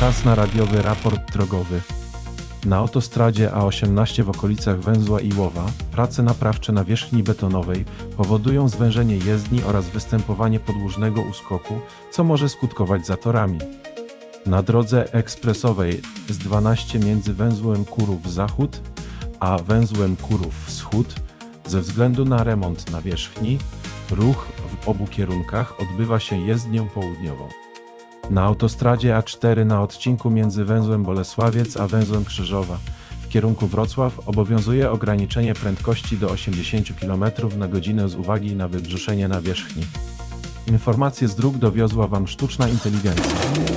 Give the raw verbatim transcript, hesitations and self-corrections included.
Czas na radiowy raport drogowy. Na autostradzie A osiemnaście w okolicach węzła Iłowa prace naprawcze nawierzchni betonowej powodują zwężenie jezdni oraz występowanie podłużnego uskoku, co może skutkować zatorami. Na drodze ekspresowej S dwanaście między węzłem Kurów Zachód a węzłem Kurów Wschód ze względu na remont nawierzchni ruch w obu kierunkach odbywa się jezdnią południową. Na autostradzie A cztery na odcinku między węzłem Bolesławiec a węzłem Krzyżowa w kierunku Wrocław obowiązuje ograniczenie prędkości do osiemdziesiąt kilometrów na godzinę z uwagi na wybrzuszenie nawierzchni. Informacje z dróg dowiozła Wam sztuczna inteligencja.